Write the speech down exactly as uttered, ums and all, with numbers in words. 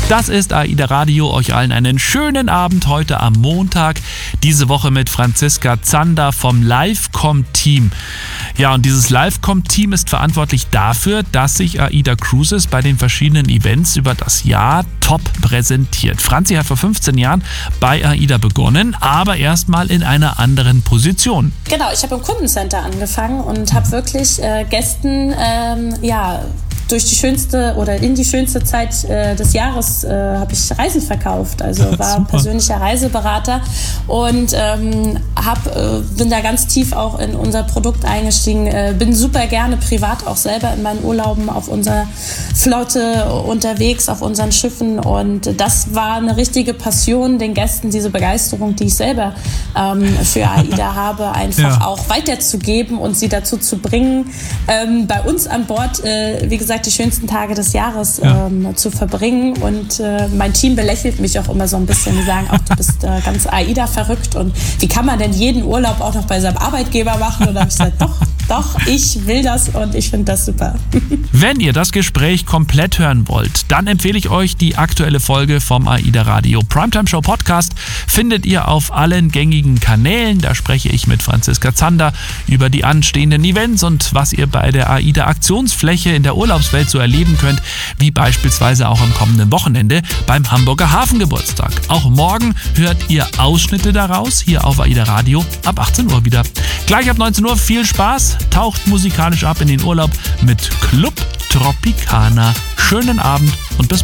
Das ist AIDA Radio. Euch allen einen schönen Abend heute am Montag. Diese Woche mit Franziska Zander vom Livecom-Team. Ja, und dieses Livecom-Team ist verantwortlich dafür, dass sich AIDA Cruises bei den verschiedenen Events über das Jahr top präsentiert. Franzi hat vor fünfzehn Jahren bei AIDA begonnen, aber erstmal in einer anderen Position. Genau, ich habe im Kundencenter angefangen und habe wirklich äh, Gästen, ähm, ja, durch die schönste oder in die schönste Zeit äh, des Jahres äh, habe ich Reisen verkauft. Also war Super. persönlicher Reiseberater und ähm, hab, äh, bin da ganz tief auch in unser Produkt eingestiegen. Äh, bin super gerne privat auch selber in meinen Urlauben auf unserer Flotte unterwegs, auf unseren Schiffen. Und das war eine richtige Passion, den Gästen diese Begeisterung, die ich selber ähm, für AIDA habe, einfach ja. auch weiterzugeben und sie dazu zu bringen, ähm, bei uns an Bord, äh, wie gesagt, die schönsten Tage des Jahres ja. ähm, zu verbringen. Und äh, mein Team belächelt mich auch immer so ein bisschen. Die sagen auch, du bist äh, ganz AIDA verrückt und wie kann man denn jeden Urlaub auch noch bei seinem Arbeitgeber machen? Und da habe ich gesagt, doch, doch, ich will das und ich finde das super. Wenn ihr das Gespräch komplett hören wollt, dann empfehle ich euch die aktuelle Folge vom AIDA Radio Primetime Show Podcast. Findet ihr auf allen gängigen Kanälen. Da spreche ich mit Franziska Zander über die anstehenden Events und was ihr bei der AIDA Aktionsfläche in der Urlaubswelt so erleben könnt, wie beispielsweise auch am kommenden Wochenende beim Hamburger Hafengeburtstag. Auch morgen hört ihr Ausschnitte daraus hier auf AIDA Radio ab achtzehn Uhr wieder. Gleich ab neunzehn Uhr viel Spaß, taucht musikalisch ab in den Urlaub mit Club Tropicana. Schönen Abend und bis morgen.